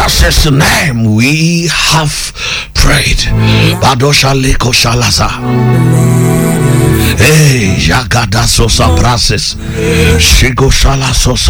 Jesus' name we have prayed. Badosha leko shalaza. Hey, Jagada sosa brases. Shigo shala sosa.